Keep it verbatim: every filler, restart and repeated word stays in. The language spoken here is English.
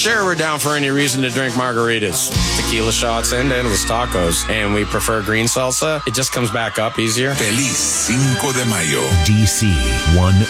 Sure, we're down for any reason to drink margaritas, tequila shots, and endless tacos. And we prefer green salsa. It just comes back up easier. Feliz Cinco de Mayo. D C one